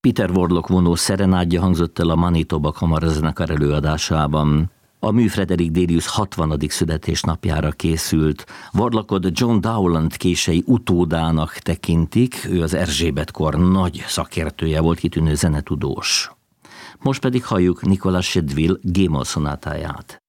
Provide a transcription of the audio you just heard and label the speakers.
Speaker 1: Peter Warlock vonó szerenádja hangzott el a Manitoba kamarazenekar előadásában. A mű Frederick Delius 60. születésnapjára készült. Warlockot John Dowland kései utódának tekintik, ő az Erzsébet-kor nagy szakértője volt, kitűnő zenetudós. Most pedig halljuk Nicolas Chedeville G-moll szonátáját.